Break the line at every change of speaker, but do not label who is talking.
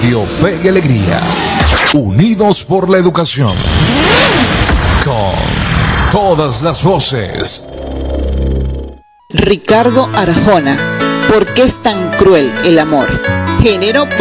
Colegio Fe y Alegría, unidos por la educación, con todas las voces.
Ricardo Arjona, ¿por qué es tan cruel el amor? Género